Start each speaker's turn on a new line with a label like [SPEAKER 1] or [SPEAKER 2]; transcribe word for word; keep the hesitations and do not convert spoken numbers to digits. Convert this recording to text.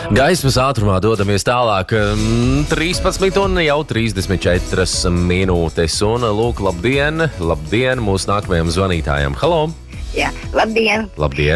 [SPEAKER 1] Gaismas ātrumā dodamies tālāk. trīspadsmit un jau trīsdesmit četras minūtes. Un lūk, labdien, labdien mūsu nākamajam zvanītājam. Halo!
[SPEAKER 2] Jā, labdien!
[SPEAKER 1] Labdien!